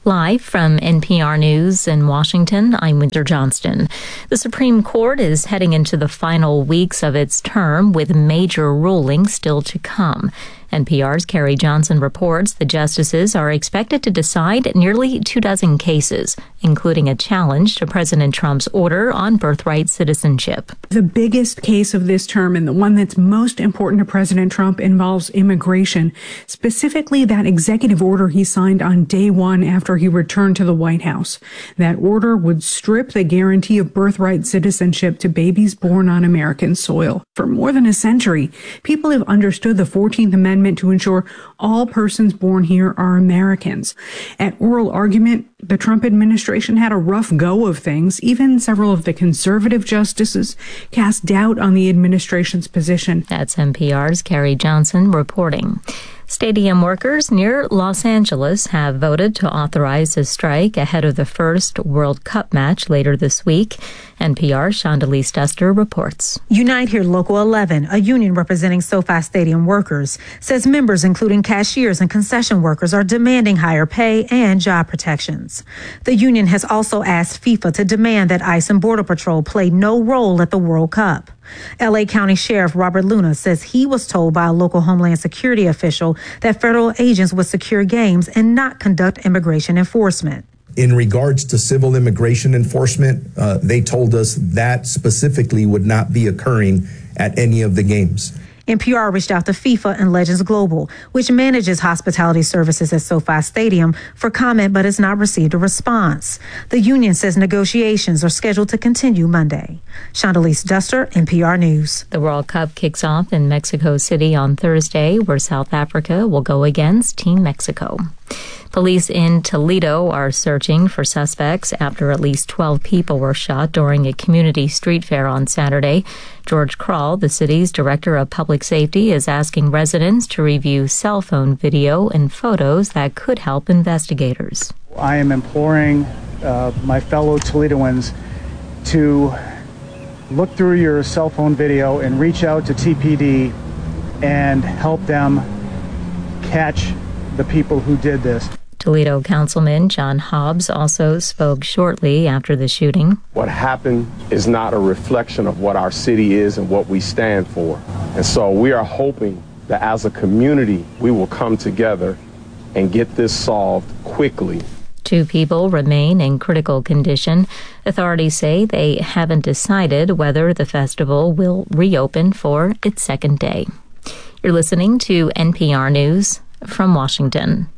Live from NPR News in Washington, I'm Winter Johnston. The Supreme Court is heading into the final weeks of its term with major rulings still to come. NPR's Carrie Johnson reports the justices are expected to decide nearly 24 cases, including a challenge to President Trump's order on birthright citizenship. The biggest case of this term, and the one that's most important to President Trump, involves immigration, specifically that executive order he signed on day one after he returned to the White House. That order would strip the guarantee of birthright citizenship to babies born on American soil. For more than a century, people have understood the 14th Amendment to ensure all persons born here are Americans. At oral argument, the Trump administration had a rough go of things. Even several of the conservative justices cast doubt on the administration's position. That's NPR's Carrie Johnson reporting. Stadium workers near Los Angeles have voted to authorize a strike ahead of the first World Cup match later this week. NPR's Shondelise Duster reports. Unite Here Local 11, a union representing SoFi Stadium workers, says members, including cashiers and concession workers, are demanding higher pay and job protections. The union has also asked FIFA to demand that ICE and Border Patrol play no role at the World Cup. L.A. County Sheriff Robert Luna says he was told by a local Homeland Security official that federal agents would secure games and not conduct immigration enforcement. In regards to civil immigration enforcement, they told us that specifically would not be occurring at any of the games. NPR reached out to FIFA and Legends Global, which manages hospitality services at SoFi Stadium, for comment but has not received a response. The union says negotiations are scheduled to continue Monday. Shondelise Duster, NPR News. The World Cup kicks off in Mexico City on Thursday, where South Africa will go against Team Mexico. Police in Toledo are searching for suspects after at least 12 people were shot during a community street fair on Saturday. George Krall, the city's director of public safety, is asking residents to review cell phone video and photos that could help investigators. I am imploring my fellow Toledoans to look through your cell phone video and reach out to TPD and help them catch the people who did this. Toledo Councilman John Hobbs also spoke shortly after the shooting. What happened is not a reflection of what our city is and what we stand for. And so we are hoping that as a community, we will come together and get this solved quickly. 2 people remain in critical condition. Authorities say they haven't decided whether the festival will reopen for its second day. You're listening to NPR News from Washington.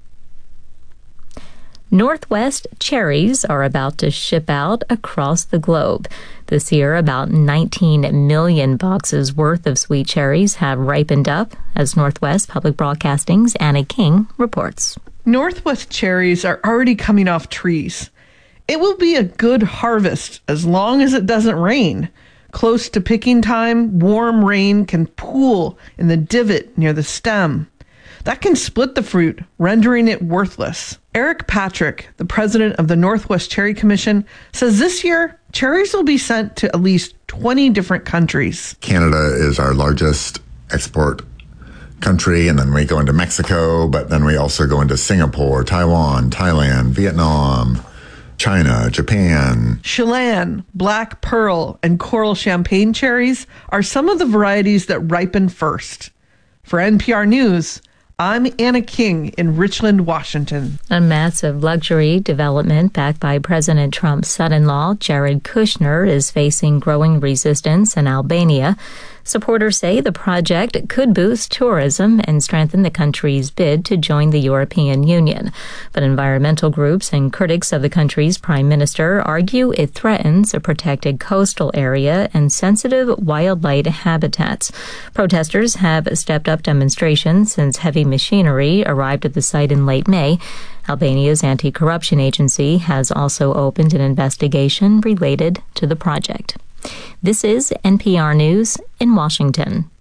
Northwest cherries are about to ship out across the globe. This year, about 19 million boxes worth of sweet cherries have ripened up, as Northwest Public Broadcasting's Anna King reports. Northwest cherries are already coming off trees. It will be a good harvest as long as it doesn't rain. Close to picking time, warm rain can pool in the divot near the stem. That can split the fruit, rendering it worthless. Eric Patrick, the president of the Northwest Cherry Commission, says this year, cherries will be sent to at least 20 different countries. Canada is our largest export country, and then we go into Mexico, but then we also go into Singapore, Taiwan, Thailand, Vietnam, China, Japan. Chelan, Black Pearl, and Coral Champagne cherries are some of the varieties that ripen first. For NPR News, I'm Anna King in Richland, Washington. A massive luxury development backed by President Trump's son-in-law, Jared Kushner, is facing growing resistance in Albania. Supporters say the project could boost tourism and strengthen the country's bid to join the European Union. But environmental groups and critics of the country's prime minister argue it threatens a protected coastal area and sensitive wildlife habitats. Protesters have stepped up demonstrations since heavy machinery arrived at the site in late May. Albania's anti-corruption agency has also opened an investigation related to the project. This is NPR News in Washington.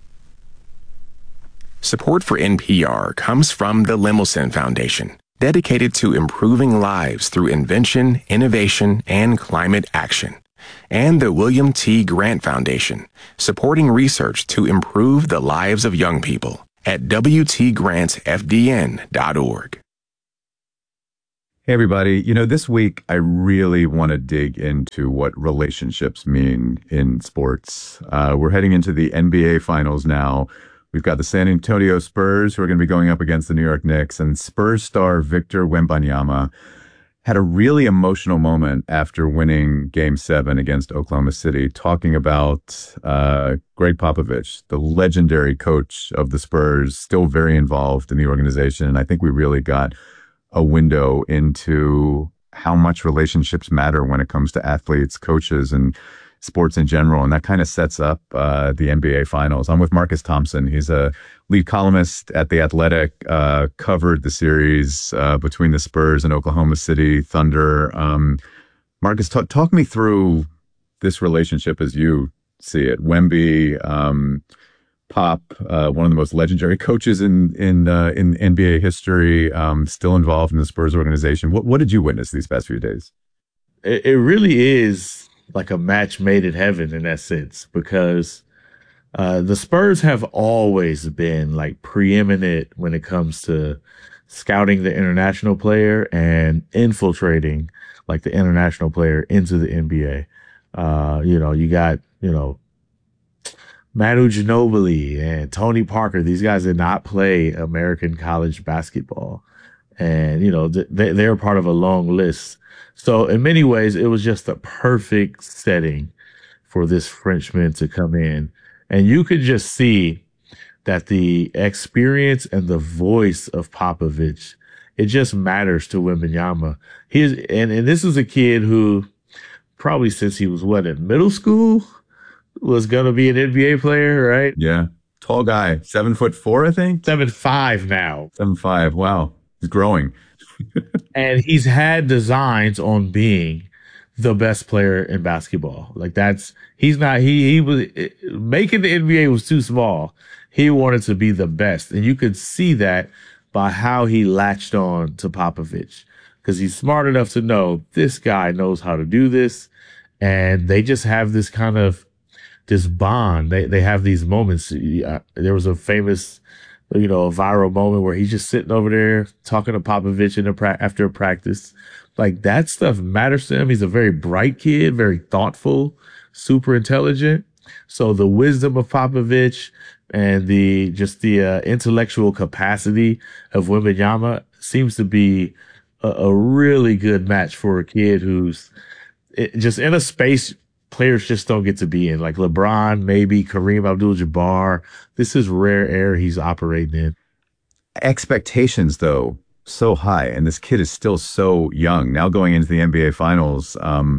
Support for NPR comes from the Lemelson Foundation, dedicated to improving lives through invention, innovation, and climate action. And the William T. Grant Foundation, supporting research to improve the lives of young people at WTGrantsFDN.org. Hey, everybody. This week, I really want to dig into what relationships mean in sports. We're heading into the NBA Finals now. We've got the San Antonio Spurs, who are going to be going up against the New York Knicks, and Spurs star Victor Wembanyama had a really emotional moment after winning Game 7 against Oklahoma City, talking about Greg Popovich, the legendary coach of the Spurs, still very involved in the organization. And I think we really got a window into how much relationships matter when it comes to athletes, coaches, and sports in general. And that kind of sets up the NBA Finals. I'm with Marcus Thompson. He's a lead columnist at The Athletic, covered the series between the Spurs and Oklahoma City Thunder. Marcus, talk me through this relationship as you see it. Wemby, Pop, one of the most legendary coaches in NBA history, still involved in the Spurs organization. What did you witness these past few days? It really is like a match made in heaven in that sense, because the Spurs have always been like preeminent when it comes to scouting the international player and infiltrating like the international player into the NBA. You got, Manu Ginobili and Tony Parker. These guys did not play American college basketball. And, they're part of a long list. So in many ways, it was just a perfect setting for this Frenchman to come in. And you could just see that the experience and the voice of Popovich, it just matters to Wembanyama. And this is a kid who probably since he was in middle school was going to be an NBA player, right? Yeah. Tall guy, 7'4", I think. 7'5" now. 7'5". Wow. He's growing. And he's had designs on being the best player in basketball. Like he was making the NBA was too small. He wanted to be the best. And you could see that by how he latched on to Popovich, because he's smart enough to know this guy knows how to do this. And they just have this kind of this bond. They have these moments. There was a famous, a viral moment where he's just sitting over there talking to Popovich after a practice. Like that stuff matters to him. He's a very bright kid, very thoughtful, super intelligent. So the wisdom of Popovich and the intellectual capacity of Wembanyama seems to be a really good match for a kid who's just in a space players just don't get to be in, like LeBron, maybe Kareem Abdul-Jabbar. This is rare air he's operating in. Expectations, though, so high, and this kid is still so young. Now going into the NBA Finals,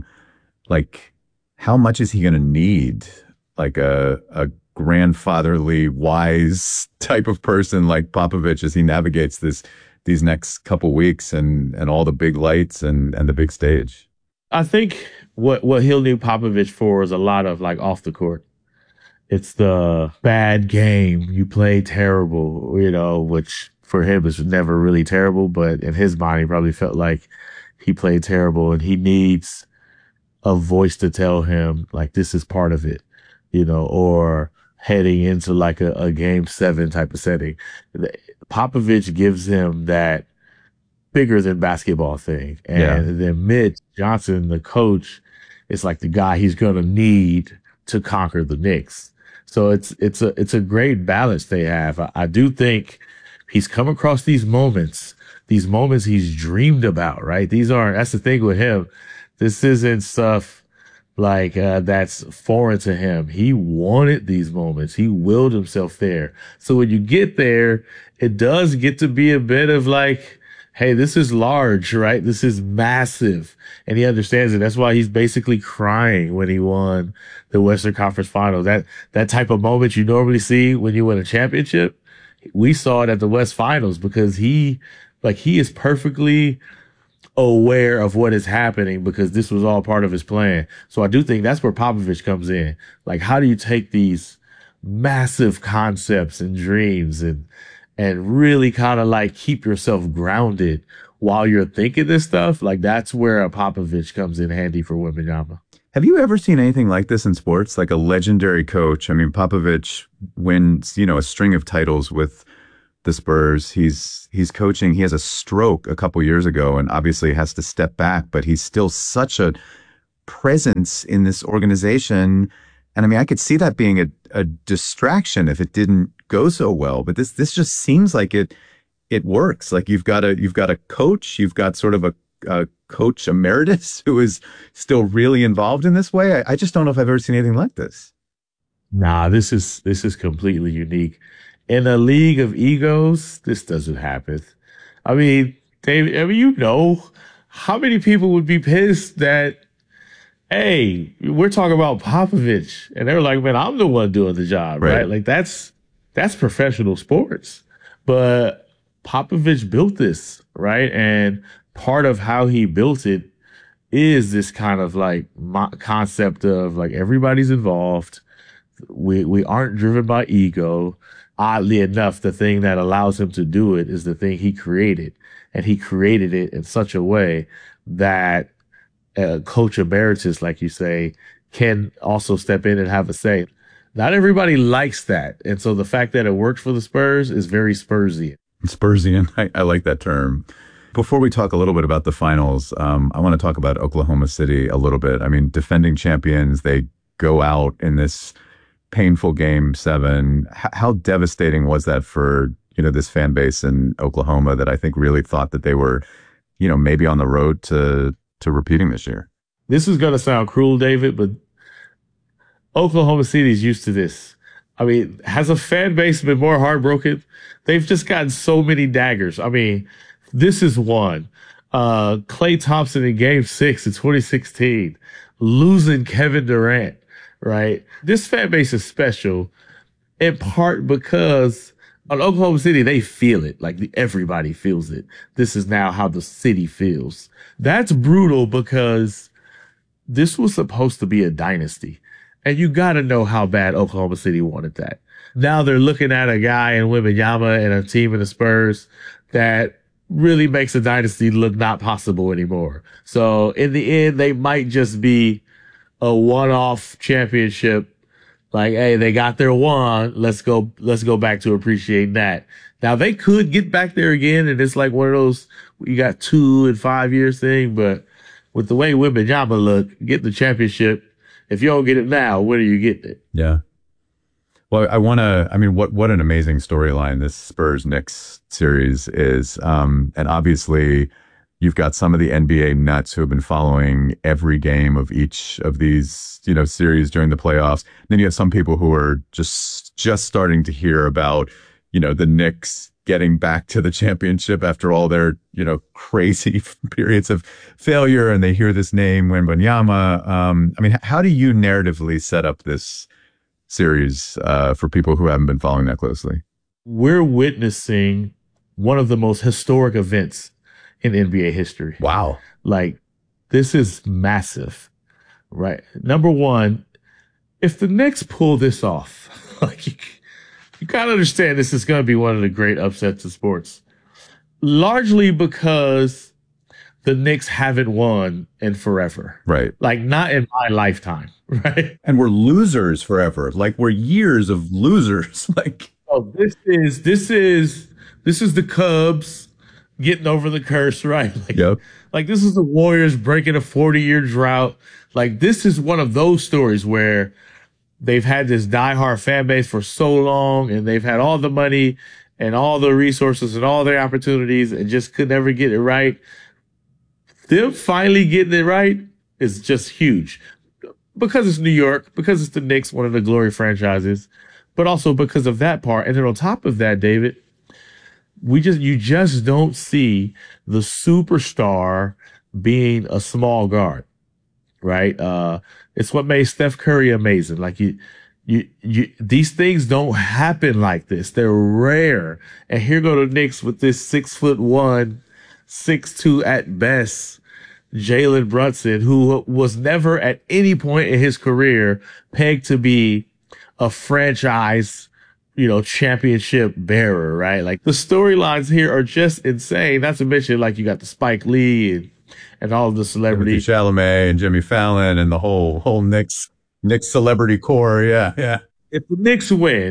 how much is he going to need? Like a grandfatherly, wise type of person like Popovich as he navigates these next couple weeks and all the big lights and the big stage. I think what he'll need Popovich for is a lot of like off the court. It's the bad game. You play terrible, which for him is never really terrible, but in his mind, he probably felt like he played terrible, and he needs a voice to tell him like, this is part of it, or heading into like a Game 7 type of setting. Popovich gives him that bigger than basketball thing. And then Mitch Johnson, the coach, is like the guy he's going to need to conquer the Knicks. So it's a great balance they have. I do think he's come across these moments he's dreamed about, right? That's the thing with him. This isn't stuff like that's foreign to him. He wanted these moments. He willed himself there. So when you get there, it does get to be a bit of like, hey, this is large, right? This is massive. And he understands it. That's why he's basically crying when he won the Western Conference Finals. That type of moment you normally see when you win a championship, we saw it at the West Finals, because he is perfectly aware of what is happening, because this was all part of his plan. So I do think that's where Popovich comes in. Like, how do you take these massive concepts and dreams and really kind of like keep yourself grounded while you're thinking this stuff? Like, that's where a Popovich comes in handy for Wembanyama. Have you ever seen anything like this in sports? Like a legendary coach? I mean, Popovich wins, a string of titles with the Spurs. He's coaching. He has a stroke a couple years ago and obviously has to step back, but he's still such a presence in this organization. And I mean, I could see that being a distraction if it didn't go so well. But this just seems like it works. Like you've got a coach, you've got sort of a coach emeritus who is still really involved in this way. I just don't know if I've ever seen anything like this. Nah, this is completely unique. In a league of egos, this doesn't happen. I mean, David, you know, how many people would be pissed that, hey, we're talking about Popovich, and they're like, man, I'm the one doing the job, right? Like that's professional sports. But Popovich built this, right? And part of how he built it is this kind of like concept of like everybody's involved. We aren't driven by ego. Oddly enough, the thing that allows him to do it is the thing he created. And he created it in such a way that coach emeritus, like you say, can also step in and have a say. Not everybody likes that. And so the fact that it worked for the Spurs is very Spursian. Spursian. I like that term. Before we talk a little bit about the finals, I want to talk about Oklahoma City a little bit. I mean, defending champions, they go out in this painful game 7. How devastating was that for, this fan base in Oklahoma that I think really thought that they were, maybe on the road to repeating this year? This is going to sound cruel, David, but Oklahoma City is used to this. I mean, has a fan base been more heartbroken? They've just gotten so many daggers. I mean, this is one. Klay Thompson in Game 6 in 2016, losing Kevin Durant, right? This fan base is special in part because on Oklahoma City, they feel it. Like everybody feels it. This is now how the city feels. That's brutal because this was supposed to be a dynasty. And you got to know how bad Oklahoma City wanted that. Now they're looking at a guy in Wembanyama and a team in the Spurs that really makes a dynasty look not possible anymore. So in the end, they might just be a one-off championship. Like, hey, they got their one. Let's go back to appreciating that. Now they could get back there again. And it's like one of those, you got 2 and 5 years thing. But with the way Wembanyama look, get the championship. If you don't get it now, when are you getting it? Yeah. Well, what an amazing storyline this Spurs-Knicks series is. And obviously you've got some of the NBA nuts who have been following every game of each of these, series during the playoffs. And then you have some people who are just starting to hear about, the Knicks getting back to the championship after all their, crazy periods of failure. And they hear this name, Wembanyama. How do you narratively set up this series for people who haven't been following that closely? We're witnessing one of the most historic events in NBA history. Wow. Like, this is massive, right? Number one, if the Knicks pull this off, like you gotta understand this is going to be one of the great upsets of sports. Largely because the Knicks haven't won in forever. Right. Like, not in my lifetime, right? And we're losers forever. Like, we're years of losers. Like, oh, this is the Cubs getting over the curse, right? Like, yep. Like, this is the Warriors breaking a 40-year drought. Like, this is one of those stories where they've had this diehard fan base for so long, and they've had all the money and all the resources and all their opportunities and just could never get it right. Them finally getting it right is just huge. Because it's New York, because it's the Knicks, one of the glory franchises, but also because of that part. And then on top of that, David, you just don't see the superstar being a small guard, right? It's what made Steph Curry amazing. Like these things don't happen like this. They're rare. And here go the Knicks with this 6'1", 6'2" at best, Jalen Brunson, who was never at any point in his career pegged to be a franchise, championship bearer, right? Like, the storylines here are just insane. Not to mention, like, you got the Spike Lee and all of the celebrities. Chalamet and Jimmy Fallon and the whole Knicks celebrity core. Yeah. If the Knicks win,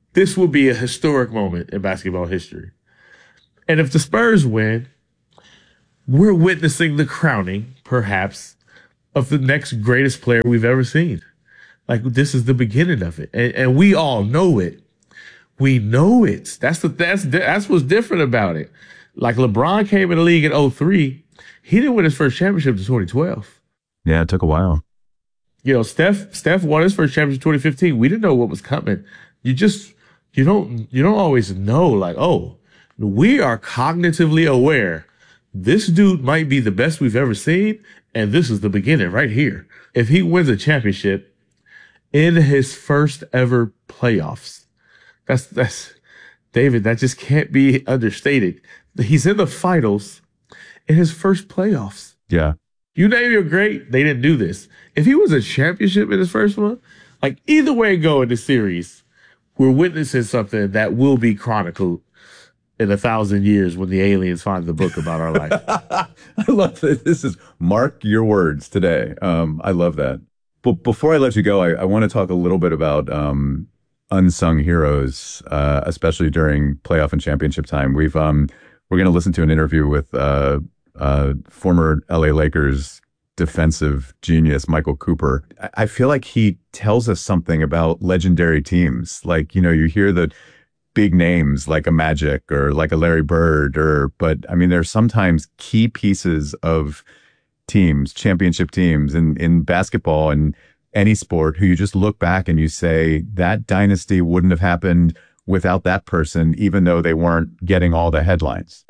this will be a historic moment in basketball history. And if the Spurs win, we're witnessing the crowning, perhaps, of the next greatest player we've ever seen. Like, this is the beginning of it. And we all know it. We know it. That's what's different about it. Like, LeBron came in the league in 2003. He didn't win his first championship in 2012. Yeah, it took a while. You know, Steph won his first championship in 2015. We didn't know what was coming. You don't always know, like, oh, we are cognitively aware. This dude might be the best we've ever seen, and this is the beginning right here. If he wins a championship in his first ever playoffs, that's David, that just can't be understated. He's in the finals in his first playoffs. Yeah. You name your great, they didn't do this. If he was a championship in his first one, like, either way it go in this series, we're witnessing something that will be chronicled in 1,000 years when the aliens find the book about our life. I love that. This is mark your words today. I love that. But before I let you go, I want to talk a little bit about unsung heroes, especially during playoff and championship time. We're going to listen to an interview with former LA Lakers defensive genius Michael Cooper. I feel like he tells us something about legendary teams. Like, you know, you hear the big names like a Magic or like a Larry Bird, but I mean, there's sometimes key pieces of teams, championship teams in basketball and any sport who you just look back and you say that dynasty wouldn't have happened without that person, even though they weren't getting all the headlines.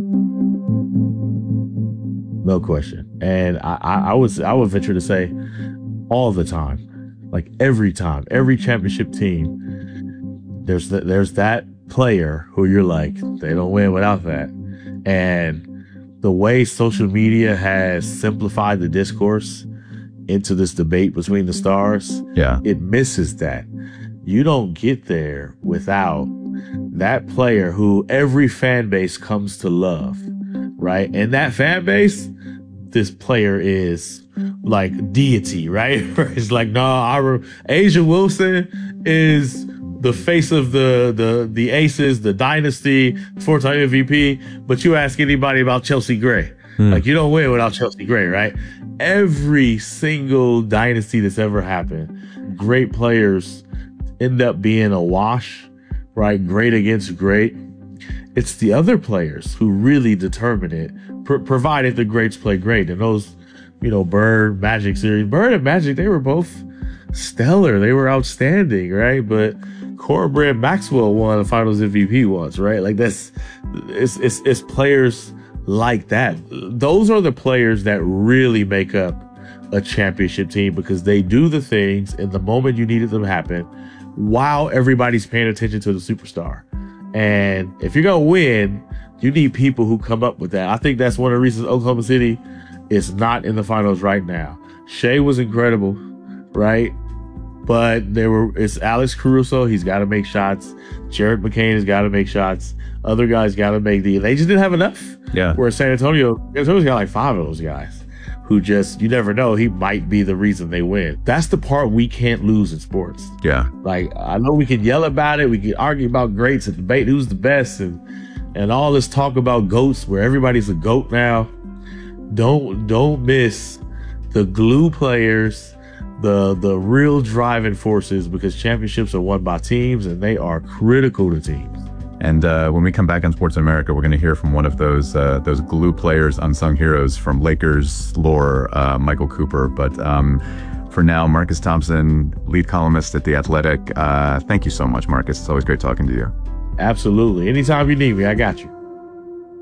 No question. And I would venture to say all the time, like every time, every championship team, there's that player who you're like, they don't win without that. And the way social media has simplified the discourse into this debate between the stars, it misses that. You don't get there without that player who every fan base comes to love, right? And that fan base, this player is like deity, right? It's like, no, Asia Wilson is the face of the Aces, the dynasty, 4-time MVP. But you ask anybody about Chelsea Gray, like, you don't win without Chelsea Gray, right? Every single dynasty that's ever happened, great players end up being a wash, right? Great against great. It's the other players who really determine it, provided the greats play great. And those, you know, Bird, Magic series, Bird and Magic, they were both stellar. They were outstanding, right? But Cornbread Maxwell won the Finals MVP once, right? Like, it's players like that. Those are the players that really make up a championship team, because they do the things in the moment you needed them to happen while everybody's paying attention to the superstar. And if you're going to win, you need people who come up with that. I think that's one of the reasons Oklahoma City is not in the finals right now. Shea was incredible, right? But it's Alex Caruso. He's got to make shots. Jared McCain has got to make shots. Other guys got to make they just didn't have enough. Yeah. Whereas San Antonio's got like 5 of those guys who just, you never know, he might be the reason they win. That's the part we can't lose in sports. Yeah. Like, I know we can yell about it. We can argue about greats and debate who's the best and all this talk about GOATs where everybody's a GOAT now. Don't miss the glue players, the real driving forces, because championships are won by teams and they are critical to teams. And when we come back on Sports in America, we're going to hear from one of those glue players, unsung heroes from Lakers lore, Michael Cooper. But for now, Marcus Thompson, lead columnist at The Athletic. Thank you so much, Marcus. It's always great talking to you. Absolutely. Anytime you need me, I got you.